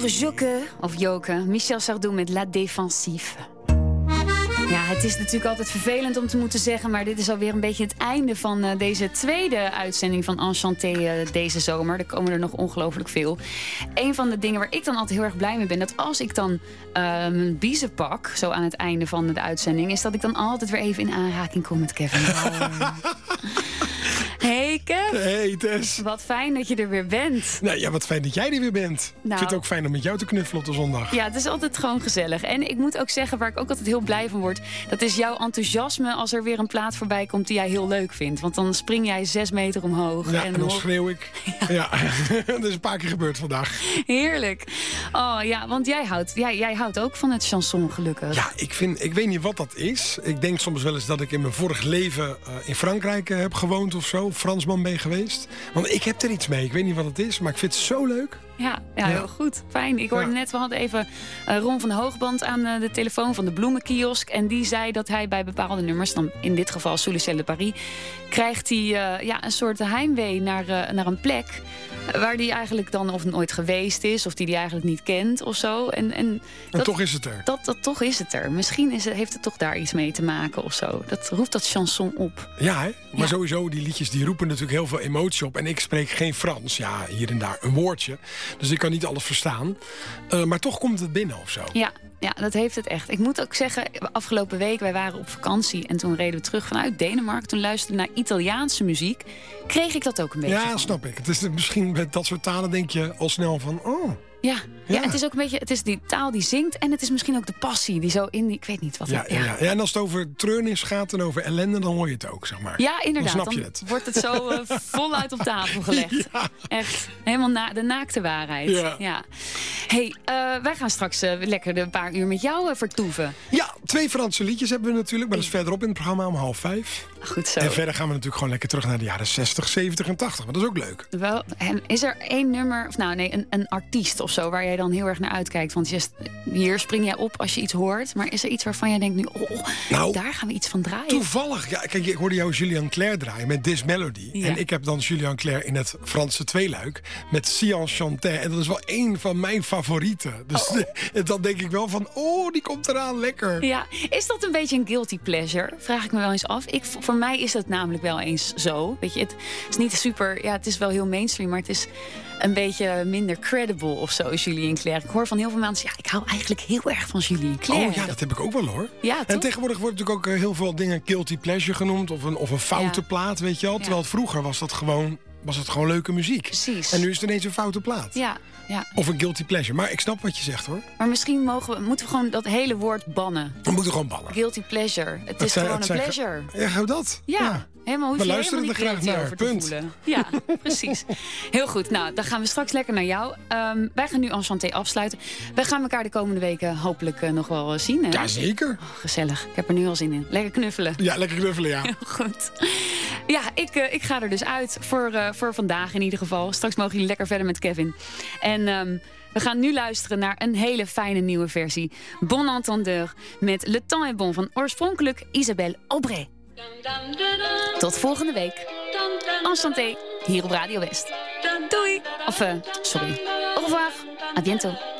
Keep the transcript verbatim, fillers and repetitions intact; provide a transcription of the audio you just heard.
Voor Joke, of Joke, Michel Sardou met La Défensive. Ja, het is natuurlijk altijd vervelend om te moeten zeggen, maar dit is alweer een beetje het einde van uh, deze tweede uitzending van Enchanté uh, deze zomer. Er komen er nog ongelooflijk veel. Een van de dingen waar ik dan altijd heel erg blij mee ben, dat als ik dan uh, mijn biezen pak, zo aan het einde van de uitzending, is dat ik dan altijd weer even in aanraking kom met Kevin. Oh. Hey Kev. Hey Tess. Wat fijn dat je er weer bent. Nou ja, wat fijn dat jij er weer bent. Nou, ik vind het ook fijn om met jou te knuffelen op de zondag. Ja, het is altijd gewoon gezellig. En ik moet ook zeggen, waar ik ook altijd heel blij van word, dat is jouw enthousiasme als er weer een plaat voorbij komt die jij heel leuk vindt. Want dan spring jij zes meter omhoog. Ja, en, en dan hoor... schreeuw ik. Ja, ja. Dat is een paar keer gebeurd vandaag. Heerlijk. Oh ja, want jij houdt, jij, jij houdt ook van het chanson, gelukkig. Ja, ik, vind, ik weet niet wat dat is. Ik denk soms wel eens dat ik in mijn vorig leven uh, in Frankrijk uh, heb gewoond of zo. Fransman ben geweest. Want ik heb er iets mee. Ik weet niet wat het is, maar ik vind het zo leuk. Ja, ja, heel goed. Fijn. Ik hoorde ja. net, we hadden even uh, Ron van de Hoogband aan uh, de telefoon van de bloemenkiosk. En die zei dat hij bij bepaalde nummers, dan in dit geval Sous le ciel de Paris, krijgt hij uh, ja, een soort heimwee naar, uh, naar een plek waar hij eigenlijk dan of nooit geweest is, of die hij eigenlijk niet kent of zo. En, en, en dat, toch is het er. Dat, dat toch is het er. Misschien is het, heeft het toch daar iets mee te maken of zo. Dat roept dat chanson op. Ja, hè? Maar ja. sowieso, die liedjes die roepen natuurlijk heel veel emotie op. En ik spreek geen Frans. Ja, hier en daar een woordje. Dus ik kan niet alles verstaan. Uh, maar toch komt het binnen of zo. Ja. Ja, dat heeft het echt. Ik moet ook zeggen, afgelopen week, wij waren op vakantie en toen reden we terug vanuit Denemarken. Toen luisterde ik naar Italiaanse muziek. Kreeg ik dat ook een beetje Ja, van. Snap ik. Het is misschien met dat soort talen denk je al snel van, oh... Ja, ja. Ja. ja, het is ook een beetje, het is die taal die zingt en het is misschien ook de passie die zo in die, ik weet niet wat. Ja, het, ja. ja. Ja. ja, en als het over treurnis gaat en over ellende, dan hoor je het ook, zeg maar. Ja, inderdaad. Dan snap je dan het. wordt het zo uh, voluit op tafel gelegd. Ja. Echt, helemaal na, de naakte waarheid. Ja. Ja. Hey, uh, wij gaan straks uh, lekker een paar uur met jou uh, vertoeven. Ja, twee Franse liedjes hebben we natuurlijk, maar dat is verderop in het programma om half vijf. Goed zo. En verder gaan we natuurlijk gewoon lekker terug naar de jaren zestig, zeventig en tachtig. Maar dat is ook leuk. Wel, en is er één nummer, of nou nee, een, een artiest of zo waar jij dan heel erg naar uitkijkt? Want je, hier spring jij op als je iets hoort. Maar is er iets waarvan jij denkt nu, oh, nou, daar gaan we iets van draaien? Toevallig. Ja, kijk, ik hoorde jou Julien Clerc draaien met This Melody. Ja. En ik heb dan Julien Clerc in het Franse tweeluik met Si Enchanté. En dat is wel één van mijn favorieten. Dus oh. dan denk ik wel van, oh, die komt eraan, lekker. Ja, is dat een beetje een guilty pleasure? Vraag ik me wel eens af. Ik, voor mij is dat namelijk wel eens zo. Weet je, het is niet super, ja, het is wel heel mainstream, maar het is een beetje minder credible of zo, Julien Clerc. Ik hoor van heel veel mensen, ja, ik hou eigenlijk heel erg van Julien Clerc. Oh ja, dat heb ik ook wel hoor. Ja, en toch? tegenwoordig wordt natuurlijk ook heel veel dingen guilty pleasure genoemd. Of een, of een foute Ja. plaat, weet je wel. Terwijl Ja. vroeger was dat gewoon, was het gewoon leuke muziek. Precies. En nu is het ineens een foute plaat. Ja, ja. Of een guilty pleasure. Maar ik snap wat je zegt hoor. Maar misschien mogen we, moeten we gewoon dat hele woord bannen. We moeten gewoon ballen. Guilty pleasure. Het Dat is zijn- gewoon het een zijn- pleasure. Ja, gaan we dat? Ja, helemaal hoef We je luisteren helemaal er niet graag guilty naar, over punt. te voelen. Ja, precies. Heel goed. Nou, dan gaan we straks lekker naar jou. Um, wij gaan nu Enchanté afsluiten. Wij gaan elkaar de komende weken hopelijk uh, nog wel uh, zien. Hè? Jazeker. Oh, gezellig. Ik heb er nu al zin in. Lekker knuffelen. Ja, lekker knuffelen, ja. Heel goed. Ja, ik, uh, ik ga er dus uit voor, uh, voor vandaag in ieder geval. Straks mogen jullie lekker verder met Kevin. En um, we gaan nu luisteren naar een hele fijne nieuwe versie. Bon Entendeur met Le Temps est Bon van oorspronkelijk Isabelle Aubray. Tot volgende week. Enchanté, hier op Radio West. Doei. Of, uh, sorry. Au revoir. À bientôt.